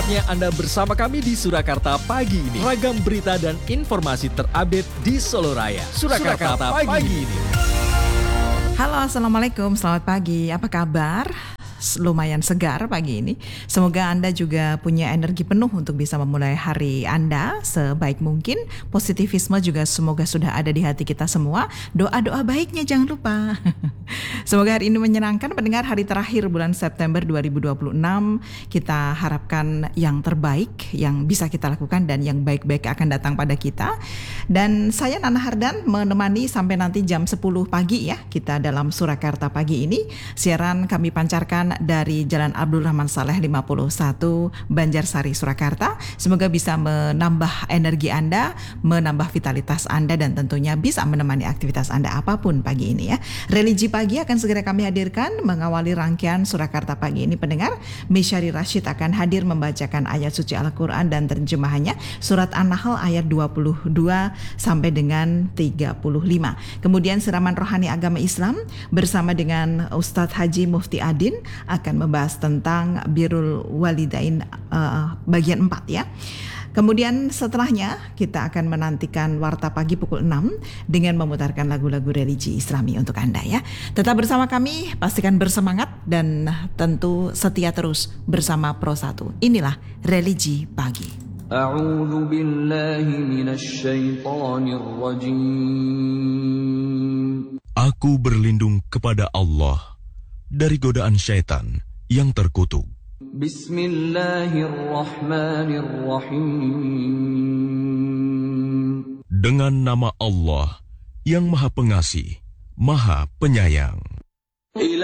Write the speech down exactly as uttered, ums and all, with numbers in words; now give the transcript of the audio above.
Saatnya Anda bersama kami di Surakarta pagi ini. Ragam berita dan informasi terupdate di Solo Raya. Surakarta, Surakarta pagi, pagi ini. Halo, Assalamualaikum, selamat pagi. Apa kabar? Lumayan segar pagi ini. Semoga Anda juga punya energi penuh untuk bisa memulai hari Anda sebaik mungkin. Positivisme juga semoga sudah ada di hati kita semua. Doa-doa baiknya jangan lupa. Semoga hari ini menyenangkan. Pendengar, hari terakhir bulan September dua ribu dua puluh enam. Kita harapkan yang terbaik yang bisa kita lakukan dan yang baik-baik akan datang pada kita. Dan saya Nana Hardan menemani sampai nanti jam sepuluh pagi ya. Kita dalam Surakarta pagi ini. Siaran kami pancarkan dari Jalan Abdul Rahman Saleh lima puluh satu Banjarsari, Surakarta. Semoga bisa menambah energi Anda, menambah vitalitas Anda, dan tentunya bisa menemani aktivitas Anda apapun pagi ini ya. Religi pagi akan segera kami hadirkan mengawali rangkaian Surakarta pagi ini. Pendengar, Misyari Rashid akan hadir membacakan ayat suci Al-Quran dan terjemahannya, surat An-Nahl ayat dua puluh dua sampai dengan tiga puluh lima. Kemudian siraman rohani agama Islam bersama dengan Ustadz Haji Mufti Adin akan membahas tentang Birrul Walidain uh, bagian empat ya. Kemudian setelahnya kita akan menantikan Warta Pagi pukul enam dengan memutarkan lagu-lagu religi Islami untuk Anda ya. Tetap bersama kami, pastikan bersemangat dan tentu setia terus bersama Pro satu. Inilah Religi Pagi. A'udzu billahi minasy syaithanir rajim. Aku berlindung kepada Allah dari godaan syaitan yang terkutuk. Bismillahirrahmanirrahim. Dengan nama Allah yang Maha Pengasih, Maha Penyayang.